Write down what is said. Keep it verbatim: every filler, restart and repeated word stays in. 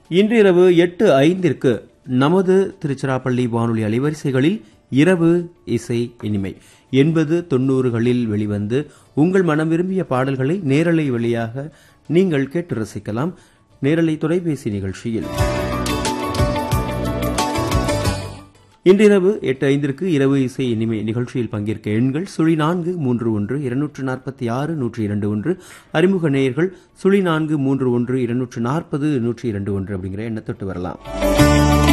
இன்று இரவு எட்டு ஐந்திற்கு நமது திருச்சிராப்பள்ளி வானொலி அலைவரிசைகளில் இரவு இசை இனிமை எண்பது தொன்னூறுகளில் வெளிவந்து உங்கள் மனம் விரும்பிய பாடல்களை நேரலை வழியாக நீங்கள் கேட்டு ரசிக்கலாம். நேரலை தொலைபேசி நிகழ்ச்சியில் இன்றிரவு எட்டு ஐந்திற்கு இரவு இசை இனிமை நிகழ்ச்சியில் பங்கேற்க எண்கள் சுழி நான்கு மூன்று ஒன்று இருநூற்று நாற்பத்தி ஆறு நூற்றி இரண்டு ஒன்று, அறிமுக நேயர்கள் சுழி நான்கு மூன்று ஒன்று இருநூற்று நாற்பது நூற்றி இரண்டு ஒன்று அப்படிங்கிற எண்ணத்தொட்டு வரலாம்.